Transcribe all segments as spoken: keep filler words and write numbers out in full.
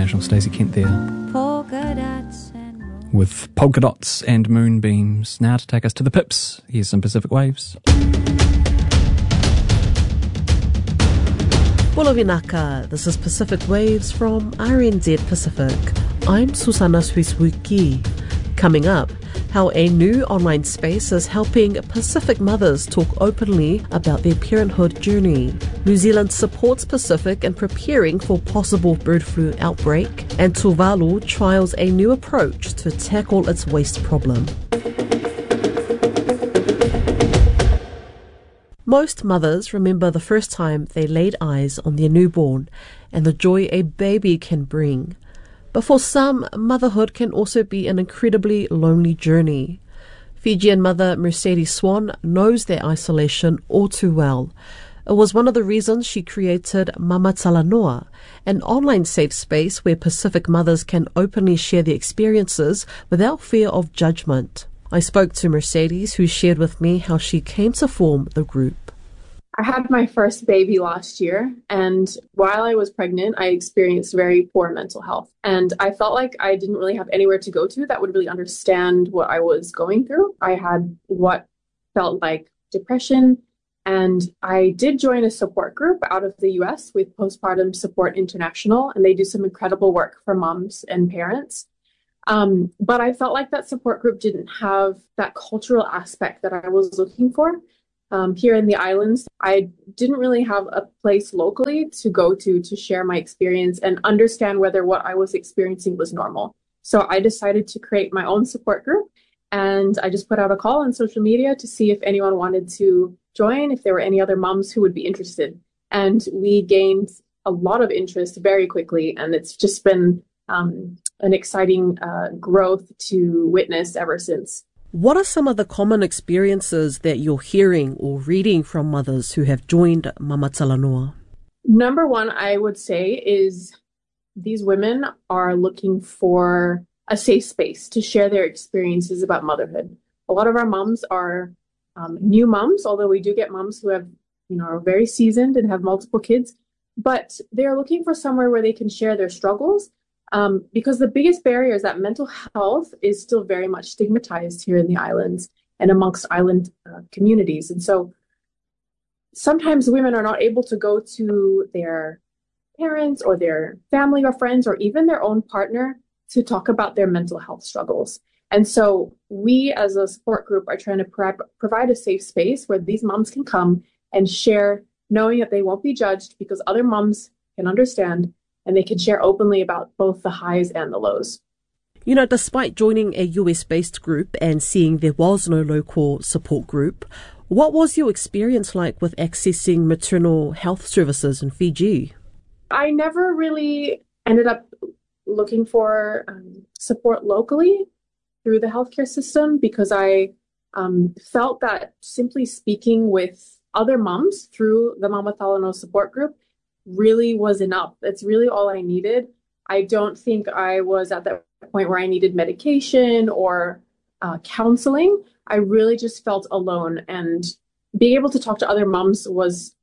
International. Stacey Kent there. Polka dots and moon. With polka dots and moonbeams. Now to take us to the pips, here's some Pacific Waves. Bula vinaka, this is Pacific Waves from R N Z Pacific. I'm Susana Suiswuki. Coming up, how a new online space is helping Pacific mothers talk openly about their parenthood journey. New Zealand supports Pacific in preparing for possible bird flu outbreak, and Tuvalu trials a new approach to tackle its waste problem. Most mothers remember the first time they laid eyes on their newborn and the joy a baby can bring. But for some, motherhood can also be an incredibly lonely journey. Fijian mother Mercedes Swan knows their isolation all too well. It was one of the reasons she created Mama Talanoa, an online safe space where Pacific mothers can openly share their experiences without fear of judgment. I spoke to Mercedes, who shared with me how she came to form the group. I had my first baby last year, and while I was pregnant, I experienced very poor mental health. And I felt like I didn't really have anywhere to go to that would really understand what I was going through. I had what felt like depression, and I did join a support group out of the U S with Postpartum Support International, and they do some incredible work for moms and parents. Um, but I felt like that support group didn't have that cultural aspect that I was looking for. Um, here in the islands, I didn't really have a place locally to go to to share my experience and understand whether what I was experiencing was normal. So I decided to create my own support group, and I just put out a call on social media to see if anyone wanted to join, if there were any other moms who would be interested. And we gained a lot of interest very quickly, and it's just been um, an exciting uh, growth to witness ever since. What are some of the common experiences that you're hearing or reading from mothers who have joined Mama Talanoa? Number one, I would say, is these women are looking for a safe space to share their experiences about motherhood. A lot of our moms are um, new moms, although we do get moms who have, you know, are very seasoned and have multiple kids, but they're looking for somewhere where they can share their struggles. Um, because the biggest barrier is that mental health is still very much stigmatized here in the islands and amongst island uh, communities. And so sometimes women are not able to go to their parents or their family or friends or even their own partner to talk about their mental health struggles. And so we as a support group are trying to pro- provide a safe space where these moms can come and share, knowing that they won't be judged because other moms can understand, and they can share openly about both the highs and the lows. You know, despite joining a U S-based group and seeing there was no local support group, what was your experience like with accessing maternal health services in Fiji? I never really ended up looking for um, support locally through the healthcare system because I um, felt that simply speaking with other moms through the Mama Talanoa support group really was enough. That's really all I needed. I don't think I was at that point where I needed medication or uh, counseling. I really just felt alone, and being able to talk to other moms was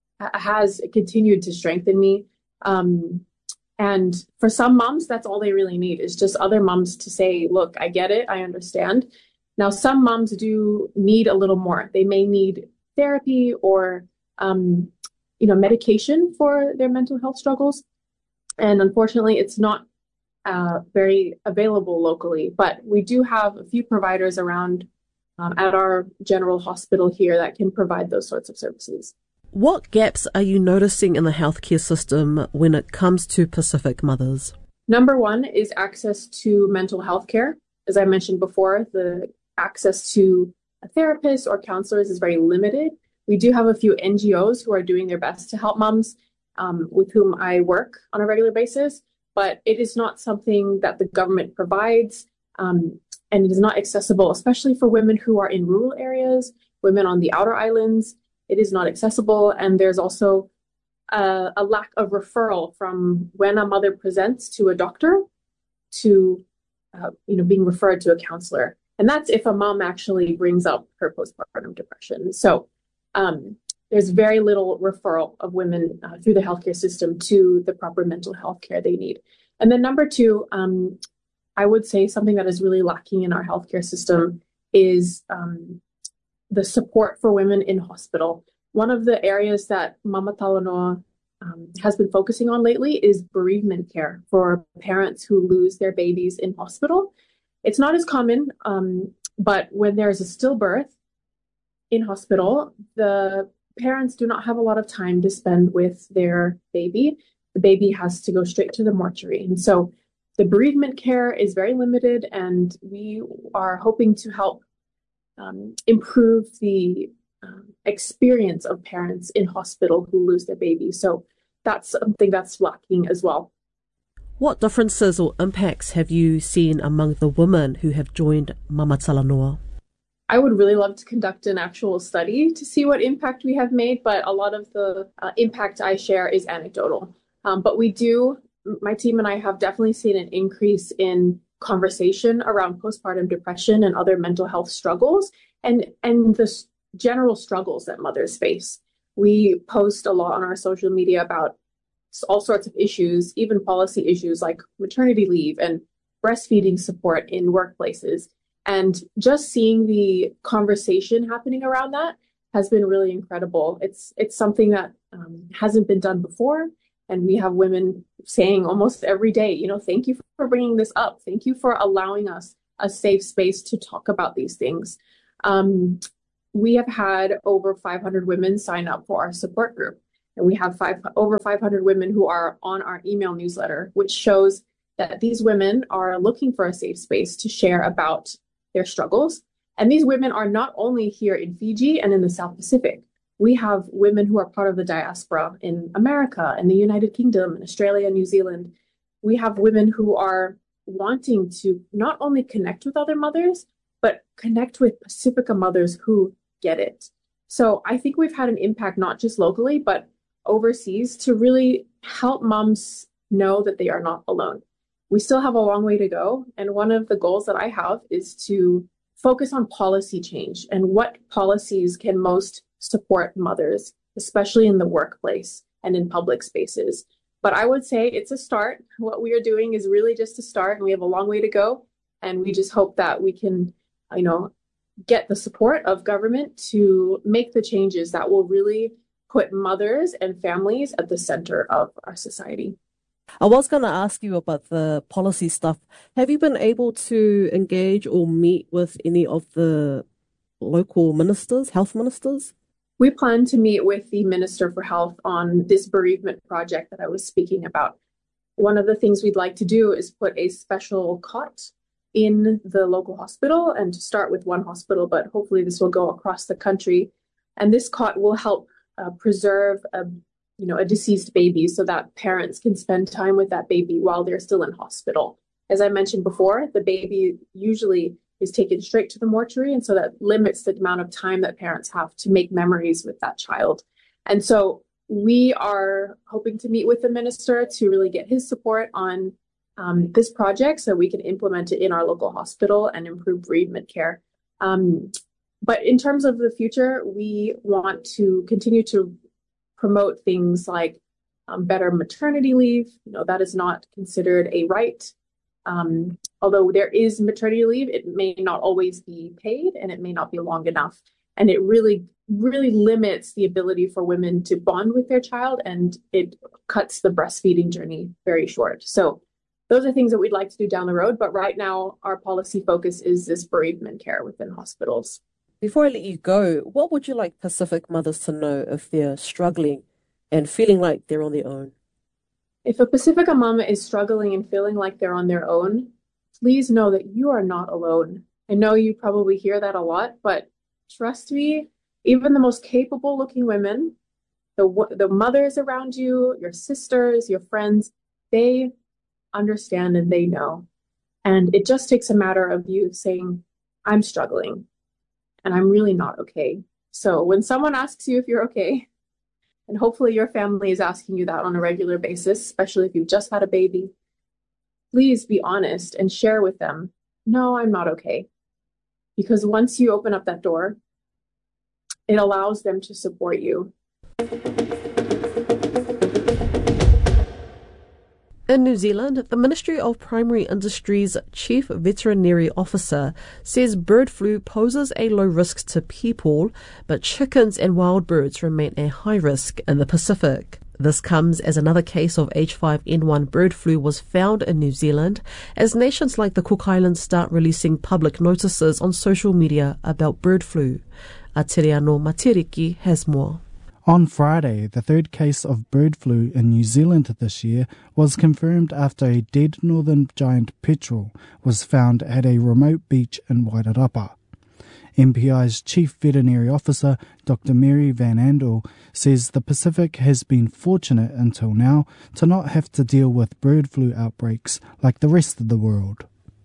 has continued to strengthen me. Um, and for some moms, that's all they really need is just other moms to say, look, I get it. I understand. Now, some moms do need a little more. They may need therapy or um, you know, medication for their mental health struggles. And unfortunately, it's not uh, very available locally, but we do have a few providers around um, at our general hospital here that can provide those sorts of services. What gaps are you noticing in the healthcare system when it comes to Pacific mothers? Number one is access to mental health care. As I mentioned before, the access to a therapist or counselors is very limited. We do have a few N G Os who are doing their best to help moms um, with whom I work on a regular basis, but it is not something that the government provides, um, and it is not accessible, especially for women who are in rural areas, women on the outer islands. It is not accessible, and there's also a, a lack of referral from when a mother presents to a doctor to uh, you know, being referred to a counselor. And that's if a mom actually brings up her postpartum depression. So Um, there's very little referral of women uh, through the healthcare system to the proper mental health care they need. And then number two, um, I would say something that is really lacking in our healthcare system is um, the support for women in hospital. One of the areas that Mama Talanoa um, has been focusing on lately is bereavement care for parents who lose their babies in hospital. It's not as common, um, but when there's a stillbirth in hospital, the parents do not have a lot of time to spend with their baby. The baby has to go straight to the mortuary. And so the bereavement care is very limited, and we are hoping to help um, improve the um, experience of parents in hospital who lose their baby. So that's something that's lacking as well. What differences or impacts have you seen among the women who have joined Mama Talanoa? I would really love to conduct an actual study to see what impact we have made, but a lot of the uh, impact I share is anecdotal. Um, but we do, my team and I have definitely seen an increase in conversation around postpartum depression and other mental health struggles, and, and the general struggles that mothers face. We post a lot on our social media about all sorts of issues, even policy issues like maternity leave and breastfeeding support in workplaces. And just seeing the conversation happening around that has been really incredible. It's it's something that um, hasn't been done before. And we have women saying almost every day, you know, thank you for bringing this up. Thank you for allowing us a safe space to talk about these things. Um, we have had over five hundred women sign up for our support group. And we have five, over five hundred women who are on our email newsletter, which shows that these women are looking for a safe space to share about their struggles. And these women are not only here in Fiji and in the South Pacific. We have women who are part of the diaspora in America and the United Kingdom and Australia, New Zealand. We have women who are wanting to not only connect with other mothers, but connect with Pacifica mothers who get it. So I think we've had an impact, not just locally, but overseas, to really help moms know that they are not alone. We still have a long way to go. And one of the goals that I have is to focus on policy change and what policies can most support mothers, especially in the workplace and in public spaces. But I would say it's a start. What we are doing is really just a start, and we have a long way to go. And we just hope that we can, you know, get the support of government to make the changes that will really put mothers and families at the center of our society. I was going to ask you about the policy stuff. Have you been able to engage or meet with any of the local ministers, health ministers? We plan to meet with the Minister for Health on this bereavement project that I was speaking about. One of the things we'd like to do is put a special cot in the local hospital, and to start with one hospital, but hopefully this will go across the country. And this cot will help uh, preserve a you know, a deceased baby so that parents can spend time with that baby while they're still in hospital. As I mentioned before, the baby usually is taken straight to the mortuary, and so that limits the amount of time that parents have to make memories with that child. And so we are hoping to meet with the minister to really get his support on um, this project so we can implement it in our local hospital and improve bereavement care. Um, but in terms of the future, we want to continue to promote things like um, better maternity leave. You know, that is not considered a right. Um, although there is maternity leave, it may not always be paid, and it may not be long enough. And it really, really limits the ability for women to bond with their child, and it cuts the breastfeeding journey very short. So those are things that we'd like to do down the road. But right now, our policy focus is this bereavement care within hospitals. Before I let you go, what would you like Pacific mothers to know if they're struggling and feeling like they're on their own? If a Pacifica mama is struggling and feeling like they're on their own, please know that you are not alone. I know you probably hear that a lot, but trust me, even the most capable looking women, the, the mothers around you, your sisters, your friends, they understand and they know. And it just takes a matter of you saying, I'm struggling. And I'm really not okay. So when someone asks you if you're okay, and hopefully your family is asking you that on a regular basis, especially if you've just had a baby, please be honest and share with them, no, I'm not okay. Because once you open up that door, it allows them to support you. In New Zealand, the Ministry of Primary Industries Chief Veterinary Officer says bird flu poses a low risk to people, but chickens and wild birds remain a high risk in the Pacific. This comes as another case of H five N one bird flu was found in New Zealand, as nations like the Cook Islands start releasing public notices on social media about bird flu. Atiriano Matiriki has more. On Friday, the third case of bird flu in New Zealand this year was confirmed after a dead northern giant petrel was found at a remote beach in Wairarapa. M P I's Chief Veterinary Officer, Doctor Mary Van Andel, says the Pacific has been fortunate until now to not have to deal with bird flu outbreaks like the rest of the world.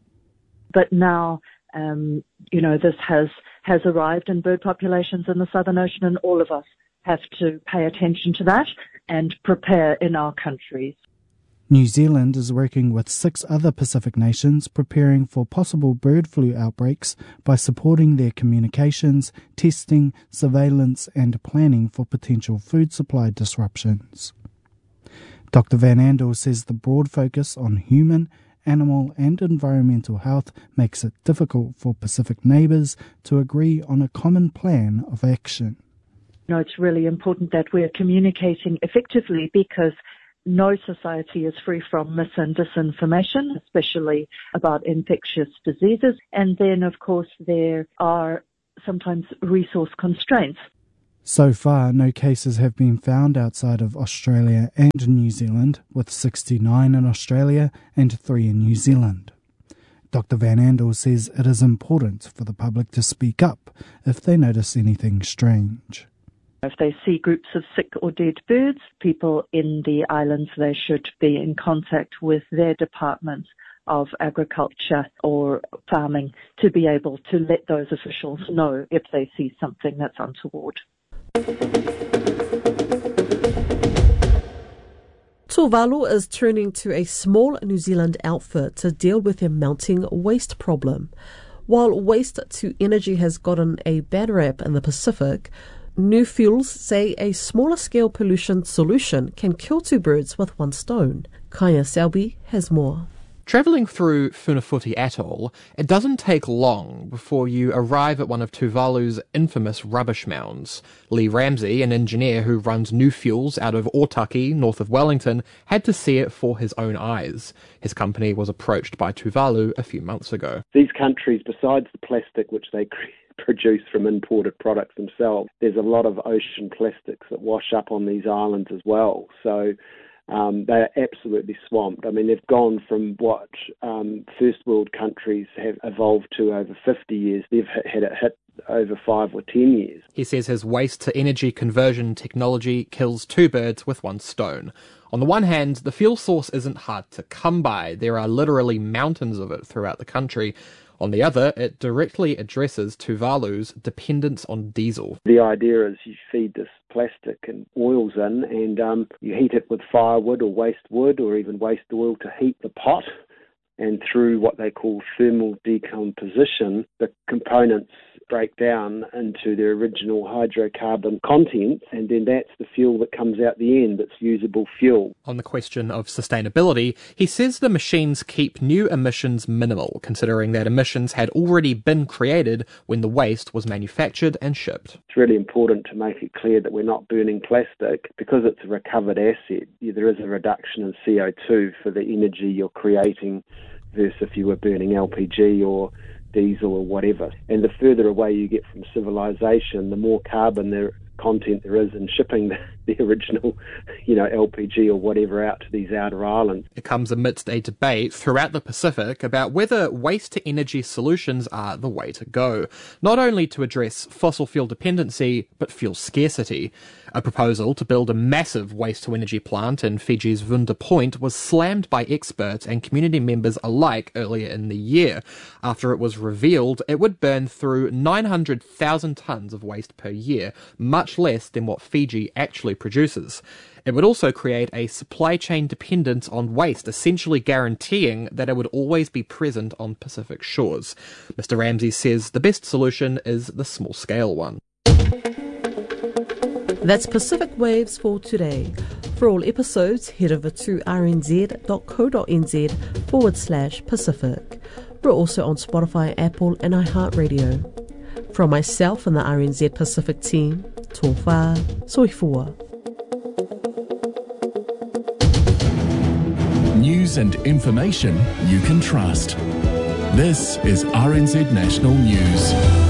But now, um, you know, this has, has arrived in bird populations in the Southern Ocean, and all of us have to pay attention to that and prepare in our countries. New Zealand is working with six other Pacific nations preparing for possible bird flu outbreaks by supporting their communications, testing, surveillance and planning for potential food supply disruptions. Doctor Van Andel says the broad focus on human, animal and environmental health makes it difficult for Pacific neighbours to agree on a common plan of action. You know, it's really important that we're communicating effectively because no society is free from mis and disinformation, especially about infectious diseases. And then, of course, there are sometimes resource constraints. So far, no cases have been found outside of Australia and New Zealand, with sixty-nine in Australia and three in New Zealand. Doctor Van Andel says it is important for the public to speak up if they notice anything strange. If they see groups of sick or dead birds, people in the islands, they should be in contact with their departments of agriculture or farming to be able to let those officials know if they see something that's untoward. Tuvalu is turning to a small New Zealand outfit to deal with their mounting waste problem. While waste to energy has gotten a bad rap in the Pacific, New Fuels say a smaller scale pollution solution can kill two birds with one stone. Kaya Selby has more. Travelling through Funafuti Atoll, it doesn't take long before you arrive at one of Tuvalu's infamous rubbish mounds. Lee Ramsey, an engineer who runs New Fuels out of Otaki, north of Wellington, had to see it for his own eyes. His company was approached by Tuvalu a few months ago. These countries, besides the plastic which they create, produce from imported products themselves, there's a lot of ocean plastics that wash up on these islands as well. So um, they're absolutely swamped. I mean, they've gone from what um, first world countries have evolved to over fifty years. They've had it hit over five or ten years. He says his waste-to-energy conversion technology kills two birds with one stone. On the one hand, the fuel source isn't hard to come by. There are literally mountains of it throughout the country. On the other, it directly addresses Tuvalu's dependence on diesel. The idea is you feed this plastic and oils in and um, you heat it with firewood or waste wood or even waste oil to heat the pot. And through what they call thermal decomposition, the components break down into their original hydrocarbon content, and then that's the fuel that comes out the end. It's usable fuel. On the question of sustainability, he says the machines keep new emissions minimal, considering that emissions had already been created when the waste was manufactured and shipped. It's really important to make it clear that we're not burning plastic. Because it's a recovered asset, there is a reduction in C O two for the energy you're creating versus if you were burning L P G or diesel or whatever. And the further away you get from civilization, the more carbon there content there is in shipping the, the original, you know, L P G or whatever out to these outer islands. It comes amidst a debate throughout the Pacific about whether waste-to-energy solutions are the way to go, not only to address fossil fuel dependency, but fuel scarcity. A proposal to build a massive waste-to-energy plant in Fiji's Vunda Point was slammed by experts and community members alike earlier in the year, after it was revealed it would burn through nine hundred thousand tonnes of waste per year, much less than what Fiji actually produces. It would also create a supply chain dependence on waste, essentially guaranteeing that it would always be present on Pacific shores. Mister Ramsey says the best solution is the small-scale one. That's Pacific Waves for today. For all episodes, head over to rnz.co.nz forward slash Pacific. We're also on Spotify, Apple and iHeartRadio. From myself and the R N Z Pacific team, tō whā, soifua. News and information you can trust. This is R N Z National News.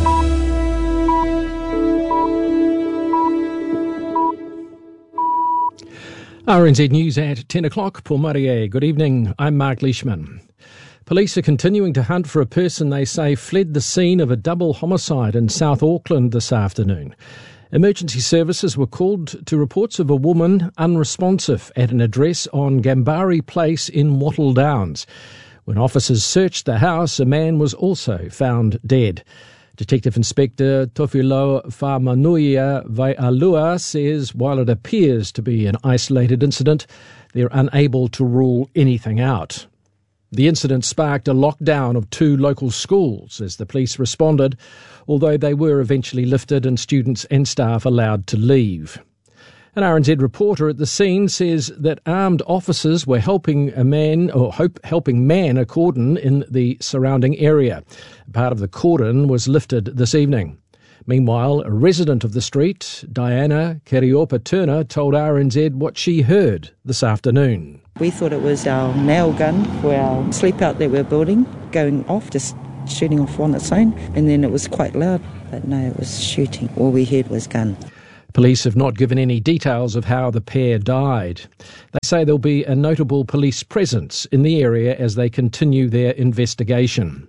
R N Z News at ten o'clock. Paul Marie. Good evening. I'm Mark Leishman. Police are continuing to hunt for a person they say fled the scene of a double homicide in South Auckland this afternoon. Emergency services were called to reports of a woman unresponsive at an address on Gambari Place in Wattle Downs. When officers searched the house, a man was also found dead. Detective Inspector Tofilo Whamanuia Vaialua says while it appears to be an isolated incident, they're unable to rule anything out. The incident sparked a lockdown of two local schools as the police responded, although they were eventually lifted and students and staff allowed to leave. An R N Z reporter at the scene says that armed officers were helping a man or hope, helping man a cordon in the surrounding area. Part of the cordon was lifted this evening. Meanwhile, a resident of the street, Diana Keriopa Turner, told R N Z what she heard this afternoon. We thought it was our nail gun for our sleep out that we're building going off, just shooting off on its own, and then it was quite loud, but no, it was shooting. All we heard was gun. Police have not given any details of how the pair died. They say there'll be a notable police presence in the area as they continue their investigation.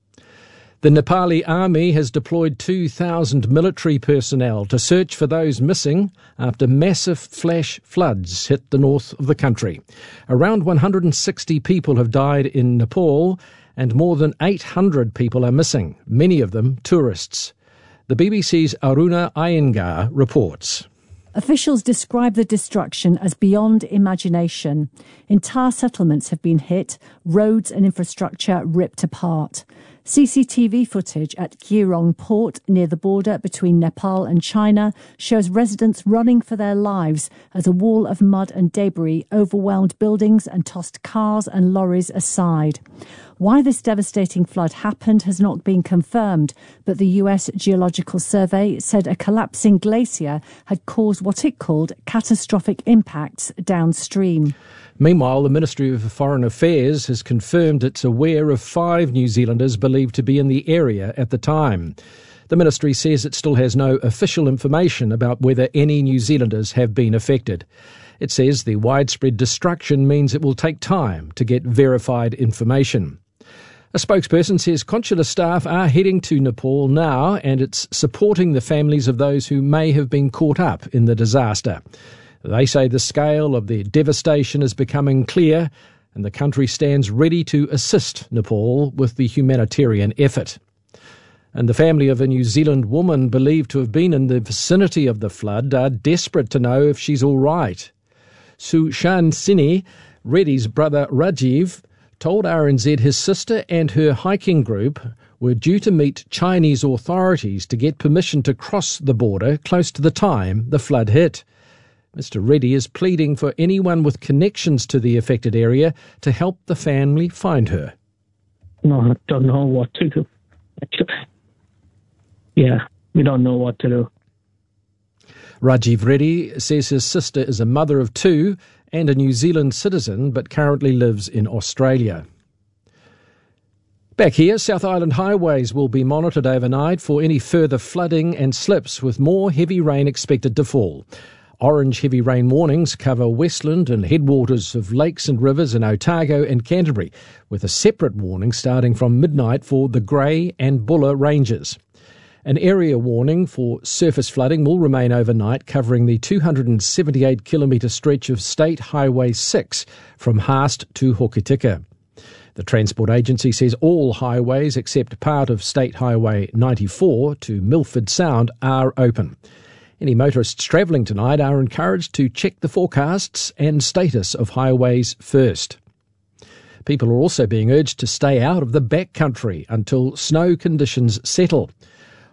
The Nepali army has deployed two thousand military personnel to search for those missing after massive flash floods hit the north of the country. Around one hundred sixty people have died in Nepal and more than eight hundred people are missing, many of them tourists. The B B C's Aruna Iyengar reports. Officials describe the destruction as beyond imagination. Entire settlements have been hit, roads and infrastructure ripped apart. C C T V footage at Geirong port near the border between Nepal and China shows residents running for their lives as a wall of mud and debris overwhelmed buildings and tossed cars and lorries aside. Why this devastating flood happened has not been confirmed, but the U S Geological Survey said a collapsing glacier had caused what it called catastrophic impacts downstream. Meanwhile, the Ministry of Foreign Affairs has confirmed it's aware of five New Zealanders believed to be in the area at the time. The ministry says it still has no official information about whether any New Zealanders have been affected. It says the widespread destruction means it will take time to get verified information. A spokesperson says consular staff are heading to Nepal now and it's supporting the families of those who may have been caught up in the disaster. They say the scale of the devastation is becoming clear and the country stands ready to assist Nepal with the humanitarian effort. And the family of a New Zealand woman believed to have been in the vicinity of the flood are desperate to know if she's all right. Sushan Sini, Reddy's brother Rajiv, told R N Z his sister and her hiking group were due to meet Chinese authorities to get permission to cross the border close to the time the flood hit. Mister Reddy is pleading for anyone with connections to the affected area to help the family find her. No, I don't know what to do. Yeah, we don't know what to do. Rajiv Reddy says his sister is a mother of two and a New Zealand citizen, but currently lives in Australia. Back here, South Island highways will be monitored overnight for any further flooding and slips, with more heavy rain expected to fall. Orange heavy rain warnings cover Westland and headwaters of lakes and rivers in Otago and Canterbury, with a separate warning starting from midnight for the Grey and Buller ranges. An area warning for surface flooding will remain overnight, covering the two hundred seventy-eight kilometre stretch of State Highway six from Haast to Hokitika. The Transport Agency says all highways except part of State Highway ninety-four to Milford Sound are open. Any motorists travelling tonight are encouraged to check the forecasts and status of highways first. People are also being urged to stay out of the backcountry until snow conditions settle.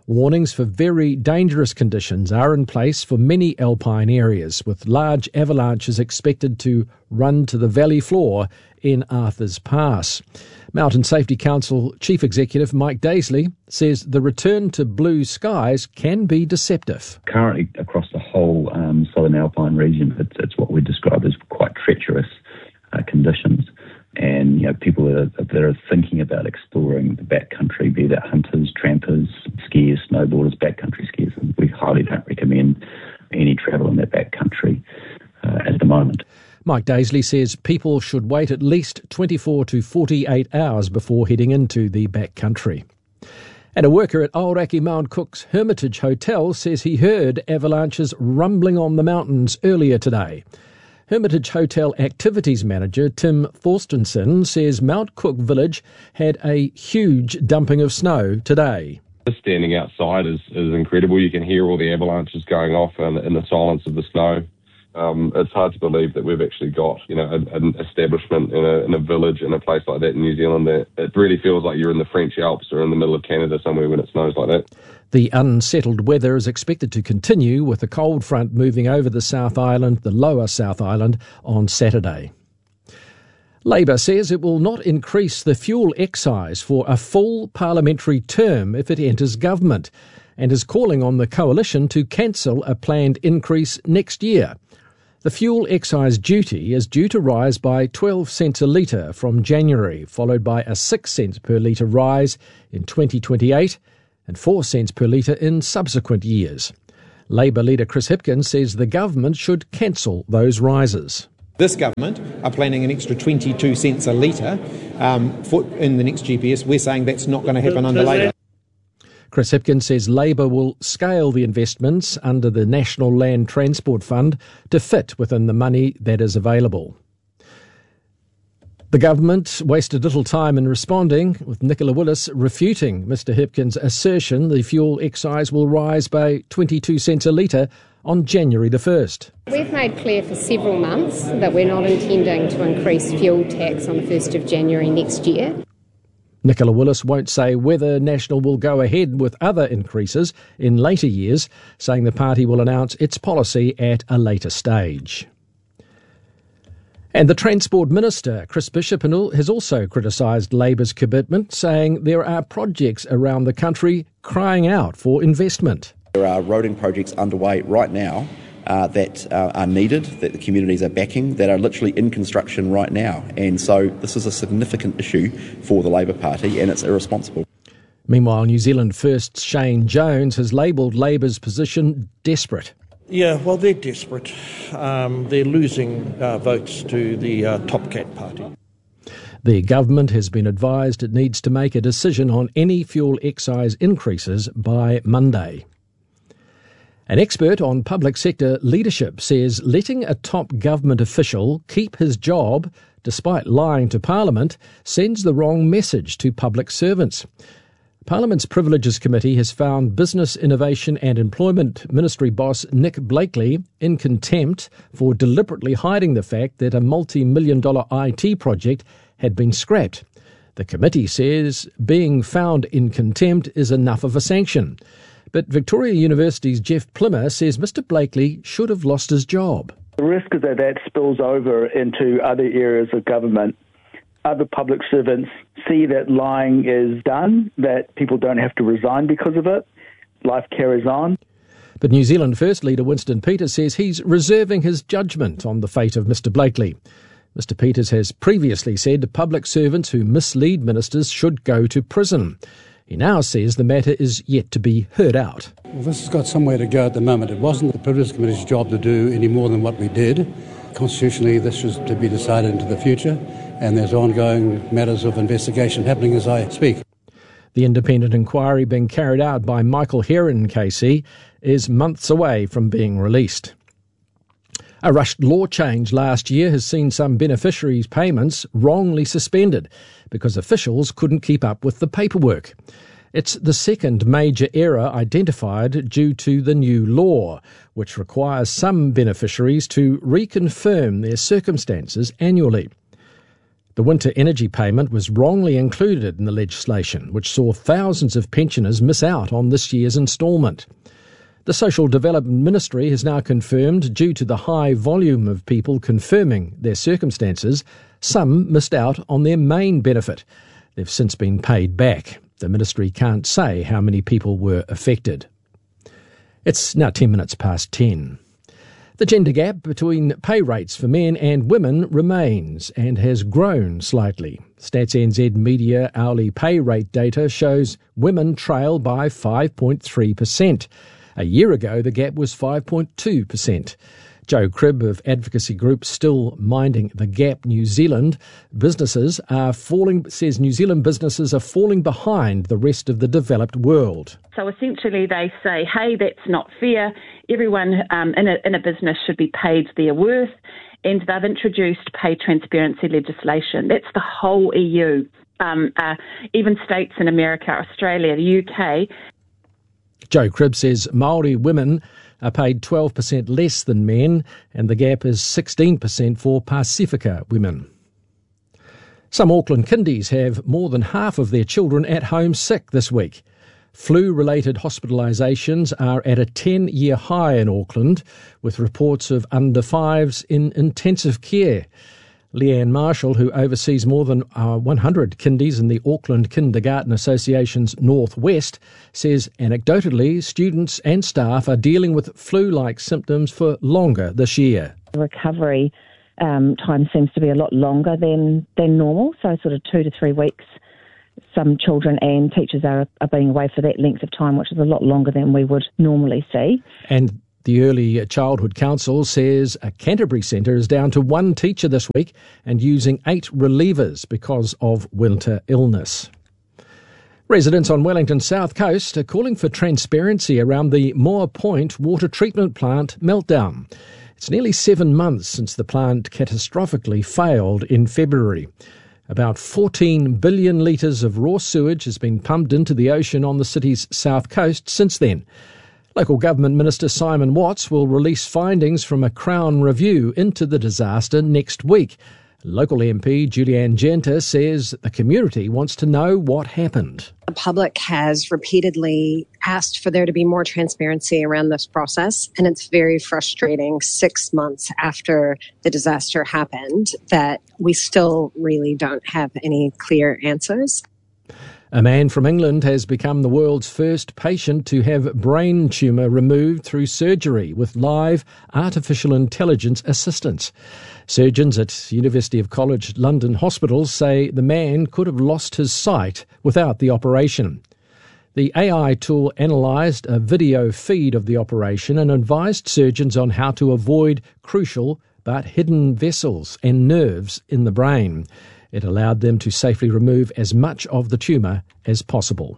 Warnings for very dangerous conditions are in place for many alpine areas, with large avalanches expected to run to the valley floor in Arthur's Pass. Mountain Safety Council Chief Executive Mike Daisley says the return to blue skies can be deceptive. Currently, across the whole um, southern alpine region, it's, it's what we describe as quite treacherous uh, conditions. And, you know, people that are, that are thinking about exploring the backcountry, be that hunters, trampers, skiers, snowboarders, backcountry skiers, and we highly don't recommend any travel in that backcountry uh, at the moment. Mike Daisley says people should wait at least twenty-four to forty-eight hours before heading into the backcountry. And a worker at Aoraki Mount Cook's Hermitage Hotel says he heard avalanches rumbling on the mountains earlier today. Hermitage Hotel Activities Manager Tim Thorstensen says Mount Cook Village had a huge dumping of snow today. Just standing outside is, is incredible. You can hear all the avalanches going off in, in the silence of the snow. Um, it's hard to believe that we've actually got, you know, a, an establishment in a, in a village in a place like that in New Zealand that it really feels like you're in the French Alps or in the middle of Canada somewhere when it snows like that. The unsettled weather is expected to continue, with the cold front moving over the South Island, the lower South Island, on Saturday. Labour says it will not increase the fuel excise for a full parliamentary term if it enters government, and is calling on the coalition to cancel a planned increase next year. The fuel excise duty is due to rise by twelve cents a litre from January, followed by a six cents per litre rise in twenty twenty-eight and four cents per litre in subsequent years. Labour leader Chris Hipkins says the government should cancel those rises. This government are planning an extra twenty-two cents a litre um, for, in the next G P S. We're saying that's not going to happen under Labour. Chris Hipkins says Labour will scale the investments under the National Land Transport Fund to fit within the money that is available. The government wasted little time in responding, with Nicola Willis refuting Mr Hipkins' assertion the fuel excise will rise by twenty-two cents a litre on January the first. We've made clear for several months that we're not intending to increase fuel tax on the first of January next year. Nicola Willis won't say whether National will go ahead with other increases in later years, saying the party will announce its policy at a later stage. And the Transport Minister, Chris Bishop, has also criticised Labour's commitment, saying there are projects around the country crying out for investment. There are roading projects underway right now uh, that uh, are needed, that the communities are backing, that are literally in construction right now. And so this is a significant issue for the Labour Party, and it's irresponsible. Meanwhile, New Zealand First Shane Jones has labelled Labour's position desperate. Yeah, well, they're desperate. Um, they're losing uh, votes to the uh, Top Cat party. The government has been advised it needs to make a decision on any fuel excise increases by Monday. An expert on public sector leadership says letting a top government official keep his job, despite lying to Parliament, sends the wrong message to public servants. Parliament's Privileges Committee has found Business, Innovation and Employment Ministry boss Nick Blakely in contempt for deliberately hiding the fact that a multi-million dollar I T project had been scrapped. The committee says being found in contempt is enough of a sanction. But Victoria University's Jeff Plimmer says Mr Blakely should have lost his job. The risk is that that spills over into other areas of government. Other public servants see that lying is done, that people don't have to resign because of it. Life carries on. But New Zealand First leader Winston Peters says he's reserving his judgment on the fate of Mr Blakely. Mr Peters has previously said public servants who mislead ministers should go to prison. He now says the matter is yet to be heard out. Well, this has got somewhere to go at the moment. It wasn't the Privileges Committee's job to do any more than what we did. Constitutionally, this is to be decided into the future, and there's ongoing matters of investigation happening as I speak. The independent inquiry being carried out by Michael Heron K C is months away from being released. A rushed law change last year has seen some beneficiaries' payments wrongly suspended because officials couldn't keep up with the paperwork. It's the second major error identified due to the new law, which requires some beneficiaries to reconfirm their circumstances annually. The winter energy payment was wrongly included in the legislation, which saw thousands of pensioners miss out on this year's instalment. The Social Development Ministry has now confirmed, due to the high volume of people confirming their circumstances, some missed out on their main benefit. They've since been paid back. The ministry can't say how many people were affected. It's now ten minutes past ten. The gender gap between pay rates for men and women remains and has grown slightly. Stats N Z media hourly pay rate data shows women trail by five point three percent. A year ago, the gap was five point two percent. Joe Cribb of advocacy group Still Minding the Gap New Zealand businesses are falling, says New Zealand businesses are falling behind the rest of the developed world. So essentially they say, hey, that's not fair. Everyone um, in, a, in a business should be paid their worth, and they've introduced pay transparency legislation. That's the whole E U, um, uh, even states in America, Australia, the U K. Joe Cribb says Māori women are paid twelve percent less than men, and the gap is sixteen percent for Pasifika women. Some Auckland kindies have more than half of their children at home sick this week. Flu-related hospitalisations are at a ten-year high in Auckland, with reports of under fives in intensive care. Leanne Marshall, who oversees more than uh, one hundred kindies in the Auckland Kindergarten Association's Northwest, says anecdotally students and staff are dealing with flu-like symptoms for longer this year. The recovery um, time seems to be a lot longer than, than normal, so sort of two to three weeks. Some children and teachers are, are being away for that length of time, which is a lot longer than we would normally see. And the Early Childhood Council says a Canterbury centre is down to one teacher this week and using eight relievers because of winter illness. Residents on Wellington's south coast are calling for transparency around the Moore Point water treatment plant meltdown. It's nearly seven months since the plant catastrophically failed in February. About fourteen billion litres of raw sewage has been pumped into the ocean on the city's south coast since then. Local Government Minister Simon Watts will release findings from a Crown review into the disaster next week. Local M P Julianne Genter says the community wants to know what happened. The public has repeatedly asked for there to be more transparency around this process, and it's very frustrating six months after the disaster happened that we still really don't have any clear answers. A man from England has become the world's first patient to have brain tumour removed through surgery with live artificial intelligence assistance. Surgeons at University of College London hospitals say the man could have lost his sight without the operation. The A I tool analysed a video feed of the operation and advised surgeons on how to avoid crucial but hidden vessels and nerves in the brain. It allowed them to safely remove as much of the tumour as possible.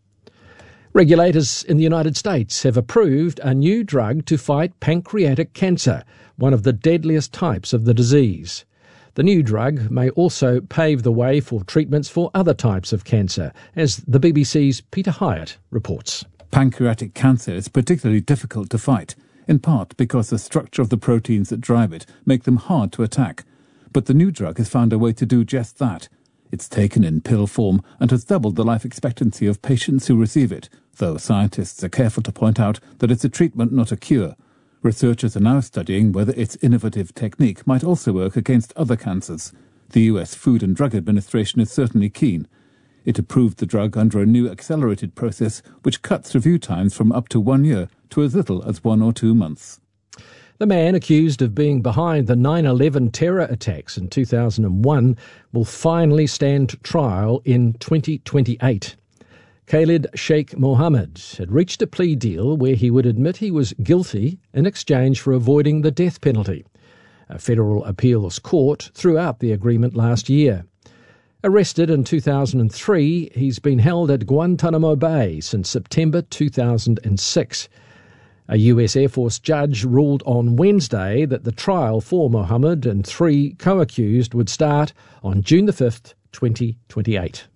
Regulators in the United States have approved a new drug to fight pancreatic cancer, one of the deadliest types of the disease. The new drug may also pave the way for treatments for other types of cancer, as the B B C's Peter Hyatt reports. Pancreatic cancer is particularly difficult to fight, in part because the structure of the proteins that drive it make them hard to attack. But the new drug has found a way to do just that. It's taken in pill form and has doubled the life expectancy of patients who receive it, though scientists are careful to point out that it's a treatment, not a cure. Researchers are now studying whether its innovative technique might also work against other cancers. The U S Food and Drug Administration is certainly keen. It approved the drug under a new accelerated process which cuts review times from up to one year to as little as one or two months. The man accused of being behind the nine eleven terror attacks in two thousand one will finally stand trial in twenty twenty-eight. Khalid Sheikh Mohammed had reached a plea deal where he would admit he was guilty in exchange for avoiding the death penalty. A federal appeals court threw out the agreement last year. Arrested in two thousand three, he's been held at Guantanamo Bay since September two thousand six. A U S Air Force judge ruled on Wednesday that the trial for Mohammed and three co-accused would start on June the fifth, twenty twenty-eight.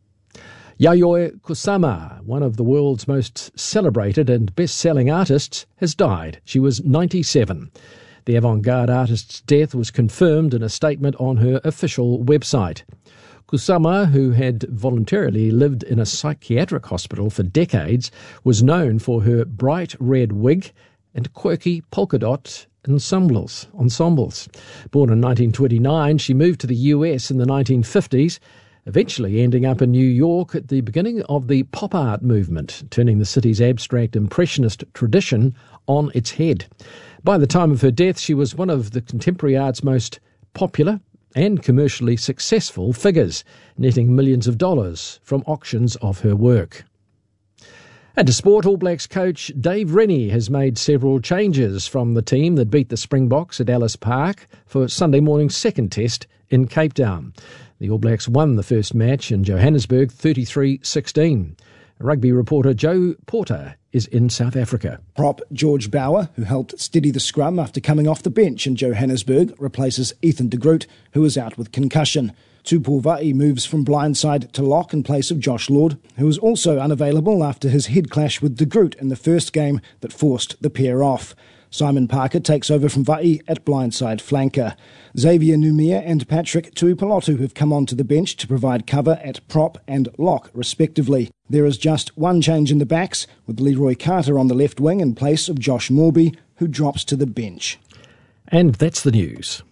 Yayoi Kusama, one of the world's most celebrated and best-selling artists, has died. She was ninety-seven. The avant-garde artist's death was confirmed in a statement on her official website. Kusama, who had voluntarily lived in a psychiatric hospital for decades, was known for her bright red wig and quirky polka dot ensembles. ensembles. Born in nineteen twenty-nine, she moved to the U S in the nineteen fifties, eventually ending up in New York at the beginning of the pop art movement, turning the city's abstract impressionist tradition on its head. By the time of her death, she was one of the contemporary art's most popular and commercially successful figures, netting millions of dollars from auctions of her work. And to sport, All Blacks coach Dave Rennie has made several changes from the team that beat the Springboks at Ellis Park for Sunday morning's second test in Cape Town. The All Blacks won the first match in Johannesburg thirty-three sixteen. Rugby reporter Joe Porter is in South Africa. Prop George Bauer, who helped steady the scrum after coming off the bench in Johannesburg, replaces Ethan de Groot, who is out with concussion. Tupou Vaa'i moves from blindside to lock in place of Josh Lord, who was also unavailable after his head clash with de Groot in the first game that forced the pair off. Simon Parker takes over from Vaa'i at blindside flanker. Xavier Numia and Patrick Tuipulotu have come onto the bench to provide cover at prop and lock, respectively. There is just one change in the backs, with Leroy Carter on the left wing in place of Josh Morby, who drops to the bench. And that's the news.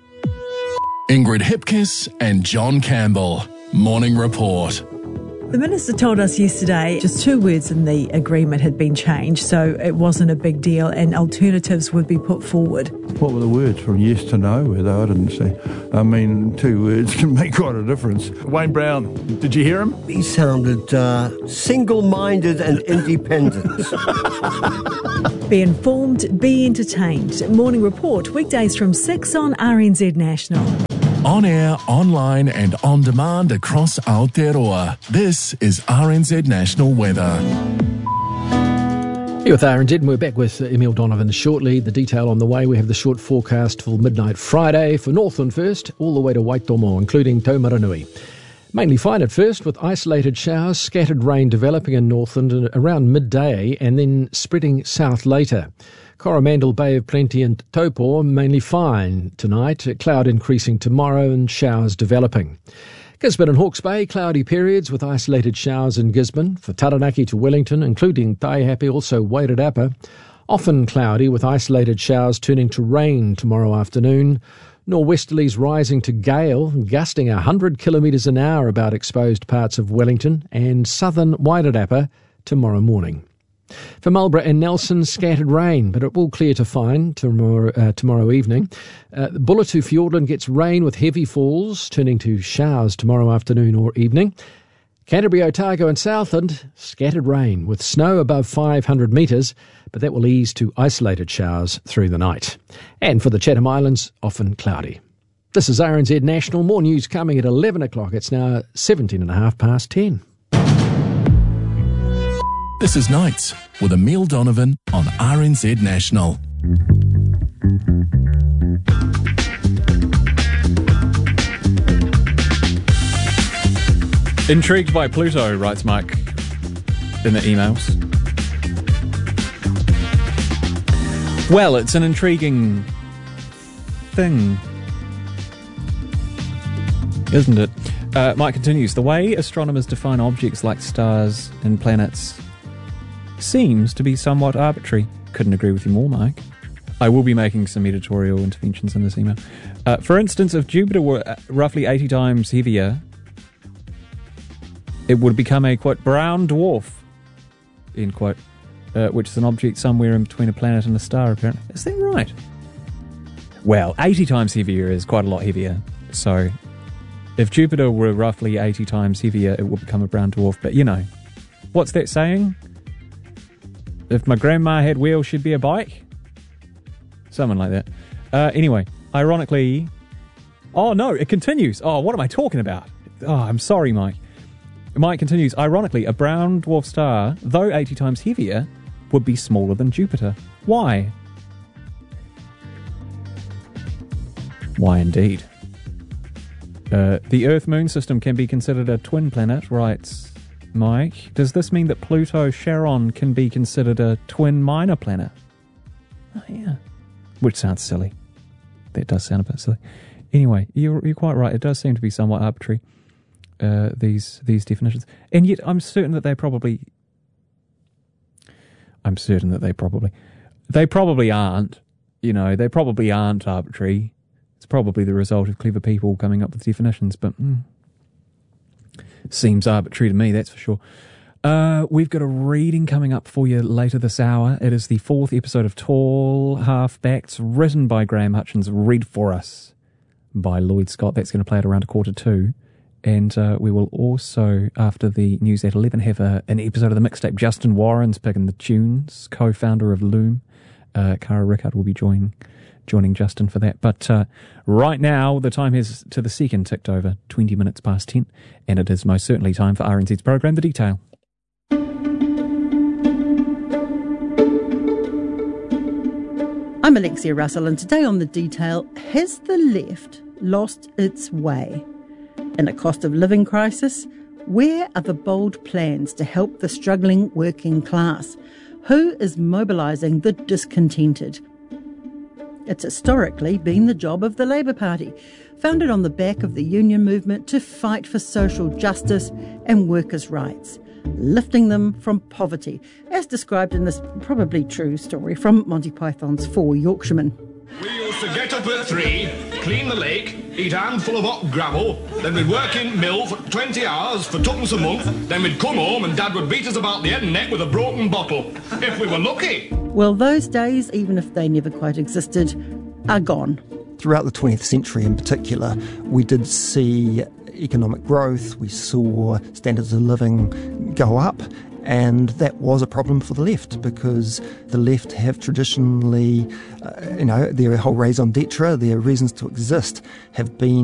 Ingrid Hipkiss and John Campbell. Morning Report. The Minister told us yesterday just two words in the agreement had been changed, so it wasn't a big deal and alternatives would be put forward. What were the words from yes to no, though I didn't see? I mean, two words can make quite a difference. Wayne Brown, did you hear him? He sounded uh, single-minded and independent. Be informed, be entertained. Morning Report, weekdays from six on R N Z National. On air, online and on demand across Aotearoa. This is R N Z National Weather. Here with R N Z, and we're back with Emile Donovan shortly. The detail on the way, we have the short forecast for midnight Friday for Northland first, all the way to Waitomo, including Taumaranui. Mainly fine at first, with isolated showers, scattered rain developing in Northland around midday and then spreading south later. Coromandel, Bay of Plenty and Taupo mainly fine tonight, cloud increasing tomorrow and showers developing. Gisborne and Hawke's Bay, cloudy periods with isolated showers in Gisborne. For Taranaki to Wellington, including Taihape, also Wairarapa. Often cloudy with isolated showers turning to rain tomorrow afternoon. Nor'westerlies rising to gale, gusting one hundred kilometres an hour about exposed parts of Wellington and southern Wairarapa tomorrow morning. For Marlborough and Nelson, scattered rain, but it will clear to fine tomorrow, uh, tomorrow evening. Uh, Bulletu Fiordland gets rain with heavy falls, turning to showers tomorrow afternoon or evening. Canterbury, Otago and Southland, scattered rain with snow above five hundred metres, but that will ease to isolated showers through the night. And for the Chatham Islands, often cloudy. This is R N Z National. More news coming at eleven o'clock. It's now seventeen and a half past ten. This is Nights with Emile Donovan on R N Z National. Intrigued by Pluto, writes Mike in the emails. Well, it's an intriguing thing, isn't it? Uh, Mike continues, the way astronomers define objects like stars and planets seems to be somewhat arbitrary. Couldn't agree with you more, Mike. I will be making some editorial interventions in this email. Uh, for instance, if Jupiter were roughly eighty times heavier, it would become a, quote, brown dwarf, end quote, uh, which is an object somewhere in between a planet and a star, apparently. Is that right? Well, eighty times heavier is quite a lot heavier. So, if Jupiter were roughly eighty times heavier, it would become a brown dwarf. But, you know, what's that saying? If my grandma had wheels, she'd be a bike? Something like that. Uh, anyway, ironically... Oh, no, it continues. Oh, what am I talking about? Oh, I'm sorry, Mike. Mike continues, ironically, a brown dwarf star, though eighty times heavier, would be smaller than Jupiter. Why? Why indeed? Uh, the Earth-Moon system can be considered a twin planet, writes Mike. Does this mean that Pluto Charon can be considered a twin minor planet? Oh, yeah. which sounds silly. That does sound a bit silly. Anyway, you're, you're quite right. It does seem to be somewhat arbitrary, uh, these these definitions. And yet I'm certain that they probably... I'm certain that they probably... They probably aren't. You know, they probably aren't arbitrary. It's probably the result of clever people coming up with definitions, but mm, seems arbitrary to me, that's for sure. Uh, we've got a reading coming up for you later this hour. It is the fourth episode of Tall Halfbacks, written by Graham Hutchins, read for us by Lloyd Scott. That's going to play at around a quarter two. And uh, we will also, after the news at eleven, have a, an episode of the mixtape. Justin Warren's picking the tunes, co-founder of Loom. Uh, Cara Rickard will be joining joining Justin for that. But uh, right now, the time has to the second ticked over, twenty minutes past ten, and it is most certainly time for R N Z's program, The Detail. I'm Alexia Russell, and today on The Detail, has the left lost its way? In a cost of living crisis, where are the bold plans to help the struggling working class? Who is mobilising the discontented? It's historically been the job of the Labour Party, founded on the back of the union movement to fight for social justice and workers' rights, lifting them from poverty, as described in this probably true story from Monty Python's Four Yorkshiremen. We used to get up at three, clean the lake, eat a handful of hot gravel, then we'd work in mill for twenty hours for twopence a month, then we'd come home and Dad would beat us about the head and neck with a broken bottle, if we were lucky. Well, those days, even if they never quite existed, are gone. Throughout the twentieth century in particular, we did see economic growth, we saw standards of living go up, and that was a problem for the left because the left have traditionally, uh, you know, their whole raison d'etre, their reasons to exist have been